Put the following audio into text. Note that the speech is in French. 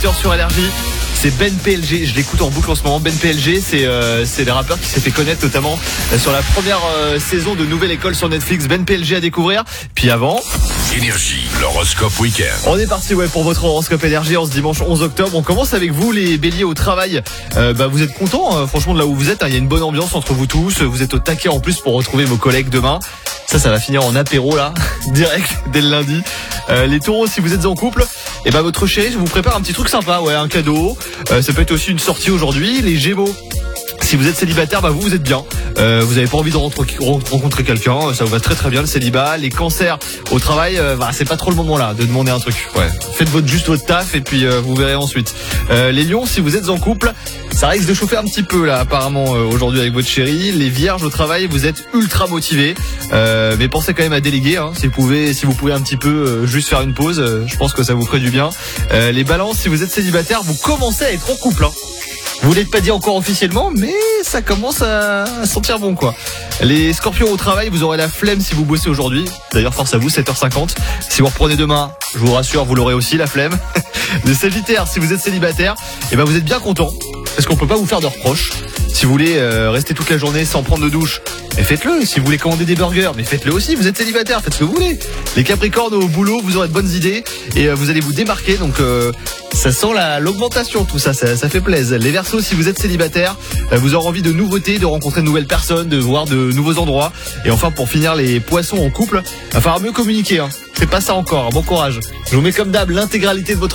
Sur LRJ, c'est Ben PLG, je l'écoute en boucle en ce moment. Ben PLG, c'est le rappeur qui s'est fait connaître notamment sur la première saison de Nouvelle École sur Netflix. Ben PLG à découvrir. Puis avant, Énergie, l'horoscope week-end. on est parti pour votre horoscope énergie en ce dimanche 11 octobre. On commence avec vous les béliers au travail. Vous êtes contents franchement de là où vous êtes. Il y a une bonne ambiance entre vous tous. Vous êtes au taquet en plus pour retrouver vos collègues demain. Ça va finir en apéro là, direct dès le lundi. Les taureaux, si vous êtes en couple, votre chéri vous prépare un petit truc sympa, un cadeau. Ça peut être aussi une sortie aujourd'hui. Les gémeaux, si vous êtes célibataire, vous êtes bien. Vous n'avez pas envie de rencontrer quelqu'un, ça vous va très très bien le célibat. Les cancers au travail, c'est pas trop le moment là de demander un truc. Faites juste votre taf et puis vous verrez ensuite. Les lions, si vous êtes en couple, ça risque de chauffer un petit peu là apparemment aujourd'hui avec votre chérie. Les vierges au travail, vous êtes ultra motivés, mais pensez quand même à déléguer. Si vous pouvez un petit peu juste faire une pause, je pense que ça vous ferait du bien. Les balances, si vous êtes célibataire, vous commencez à être en couple. Vous l'êtes pas dit encore officiellement, mais ça commence à sentir bon quoi. Les scorpions au travail, vous aurez la flemme si vous bossez aujourd'hui. D'ailleurs, force à vous, 7h50. Si vous reprenez demain, je vous rassure, vous l'aurez aussi la flemme. Les sagittaires, si vous êtes célibataire, vous êtes bien content parce qu'on peut pas vous faire de reproches. Si vous voulez rester toute la journée sans prendre de douche, faites-le. Si vous voulez commander des burgers, faites-le aussi. Vous êtes célibataire, faites ce que vous voulez. Les capricornes au boulot, vous aurez de bonnes idées et vous allez vous démarquer. Donc ça sent l'augmentation, tout ça fait plaisir. Les Verseaux, si vous êtes célibataire, vous aurez envie de nouveautés, de rencontrer de nouvelles personnes, de voir de nouveaux endroits. Et enfin, pour finir, les poissons en couple, il va falloir mieux communiquer. C'est pas ça encore. Bon courage. Je vous mets comme d'hab l'intégralité de votre